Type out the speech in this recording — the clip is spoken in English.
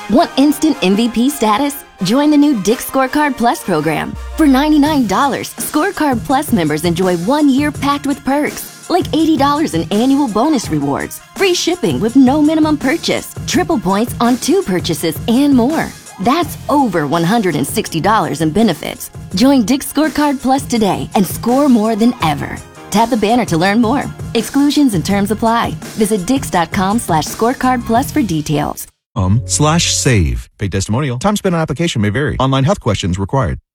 Want instant MVP status? Join the new Dick's Scorecard Plus program. For $99, Scorecard Plus members enjoy 1 year packed with perks, like $80 in annual bonus rewards, free shipping with no minimum purchase, triple points on 2 purchases, and more. That's over $160 in benefits. Join Dick's Scorecard Plus today and score more than ever. Tap the banner to learn more. Exclusions and terms apply. Visit dix.com/scorecard plus for details. /save. Paid testimonial. Time spent on application may vary. Online health questions required.